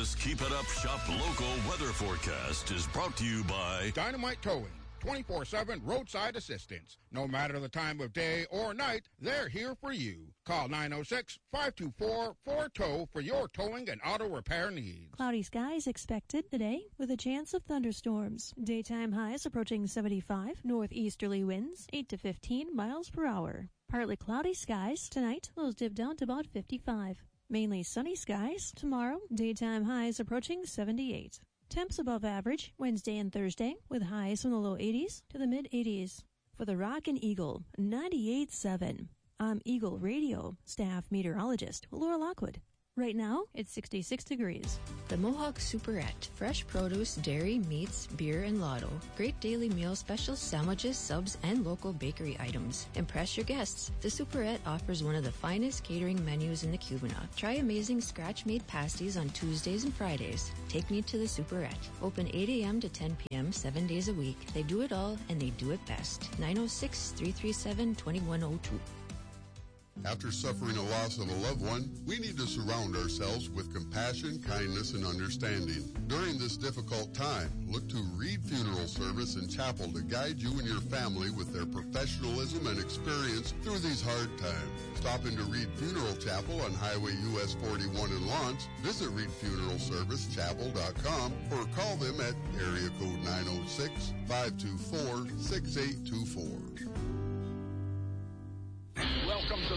This Keep It Up Shop Local weather forecast is brought to you by Dynamite Towing. 24/7 roadside assistance. No matter the time of day or night, they're here for you. Call 906-524-4TOW for your towing and auto repair needs. Cloudy skies expected today with a chance of thunderstorms. Daytime highs approaching 75, northeasterly winds 8 to 15 miles per hour. Partly cloudy skies tonight, lows dip down to about 55. Mainly sunny skies tomorrow, daytime highs approaching 78. Temps above average Wednesday and Thursday with highs from the low 80s to the mid 80s. For the Rock and Eagle 98.7, I'm Eagle Radio staff meteorologist Laura Lockwood. Right now, it's 66 degrees. The Mohawk Superette. Fresh produce, dairy, meats, beer, and lotto. Great daily meal specials, sandwiches, subs, and local bakery items. Impress your guests. The Superette offers one of the finest catering menus in the Cubana. Try amazing scratch-made pasties on Tuesdays and Fridays. Take me to the Superette. Open 8 a.m. to 10 p.m. 7 days a week. They do it all, and they do it best. 906-337-2102. After suffering a loss of a loved one, we need to surround ourselves with compassion, kindness, and understanding. During this difficult time, look to Reed Funeral Service and Chapel to guide you and your family with their professionalism and experience through these hard times. Stop into Reed Funeral Chapel on Highway US 41 in Lawrence. Visit ReedFuneralServiceChapel.com or call them at area code 906-524-6824.